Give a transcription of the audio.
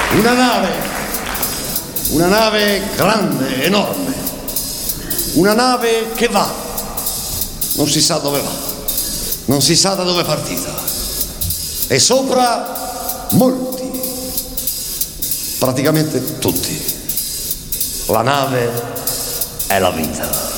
Una nave grande, enorme, una nave che va, non si sa dove va, non si sa da dove è partita, e sopra molti, praticamente tutti. La nave è la vita.